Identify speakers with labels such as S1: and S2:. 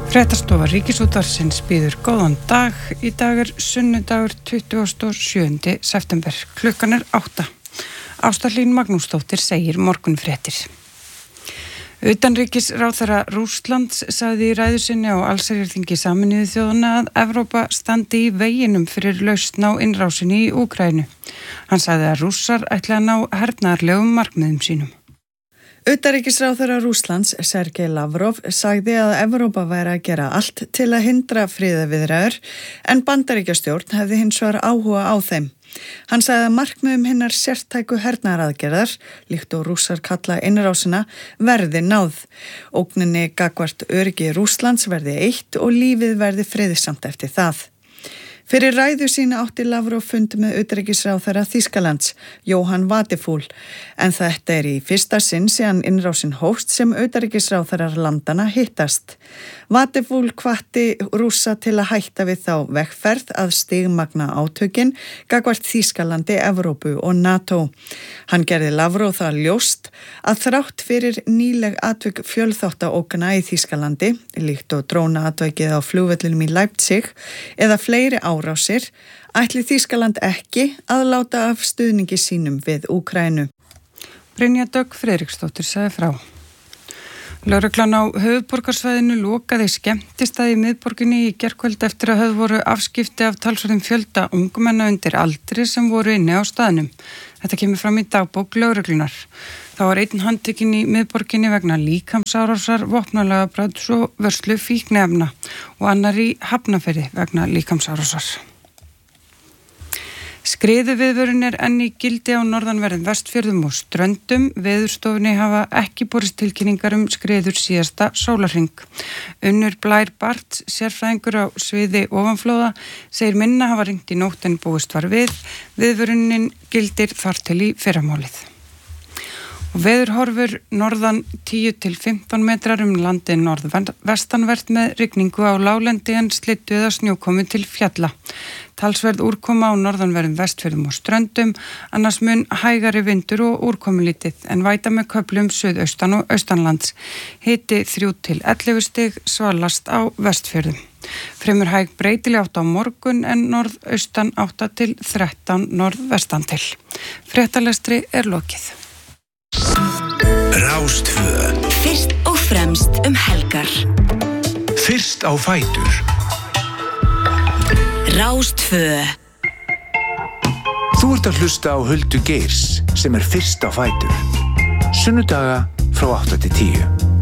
S1: Fréttastofa Ríkisútvarpsins býður góðan dag. Í dag sunnudagur 27. september. Klukkan 8. Ásta Hlín Magnúsdóttir segir morgunfréttir. Utanríkisráðherra Rússlands sagði í ræðu sinni á allsherjarþingi Sameinuðu þjóðanna að Evrópa standi í veginum fyrir lausn á innrásinni í Úkraínu. Hann sagði að Rússar ætli að ná hernaðarlegum markmiðum sínum.
S2: Utanríkisráðherra Rússlands, Sergej Lavrov, sagði að Evrópa væri að gera allt til að hindra friðarviðræður en Bandaríkjastjórn hefði hins vegar áhuga á þeim. Hann sagði að markmiðum hinnar sértæku hernaðaraðgerðar, líkt og Rússar kalla innrásina, verði náð. Ógninni gagnvart öryggi Rússlands verði eitt og lífið verði friðsamt eftir það. Fyrir ræðu sína átti Lavrov fund með utanríkisráðherra Þýskalands, Johann Wadephul, en þetta í fyrsta sinn síðan innrásin hófst sem utanríkisráðherrar landana hittast. Wadephul hvatti Rússa til að hætta við þá vegferð að stigmagna átökin gagnvart Þýskalandi, Evrópu og NATO. Hann gerði Lavrov það ljóst að þrátt fyrir nýleg atvik fjölþáttaógna í Þýskalandi, líkt og drónaatvikið á flugvellinum í Leipzig eða fleiri árásir, ætli Þýskaland ekki að láta af stuðningi sínum við Úkraínu.
S1: Brynja Dögg Friðriksdóttir sagði frá. Lögreglan á höfuðborgarsvæðinu lokaði skemmtistaði í miðborginni í gærkvöld eftir að höfðu voru afskipti af talsverðum fjölda ungmenna undir aldri sem voru inni á staðnum. Þetta kemur fram í dagbók lögreglunar. Þá var einn handtekinn í miðborginni vegna líkamsárásar, vopnalagabrats og vörslu fíkniefna og annar í Hafnarfirði vegna líkamsárásar. Skriðuviðvörun enn í gildi á norðanverðum Vestfjörðum og Ströndum. Veðurstofunni hafa ekki borist tilkynningar skriður síðasta sólarhring. Unnur Blær Barts, sérfræðingur á sviði ofanflóða, segir minna hafa ringt í nótt en búist var við. Viðvörunin gildir þar til í fyrramálið. Og veðurhorfur norðan 10 til 15 metrar landið norðvestanvert með rigningu á láglendi en slyddu eða snjókomu til fjalla. Talsverð úrkoma á norðanverðum Vestfjörðum og Ströndum, annars mun hægari vindur og úrkomulítið en væta með köflum suðaustan og austanlands. Hiti 3 til 11 stig, svalast á Vestfjörðum. Fremur hæg breytileg átt á morgun en norðaustan 8 til 13 norðvestan til. Fréttalestri lokið.
S3: Rástvö.
S4: Fyrst og fremst helgar.
S3: Fyrst á fætur.
S4: Rástvö.
S3: Þú ert að hlusta á Huldu Geirs sem fyrst á fætur. Sunnudaga frá 8 til 10.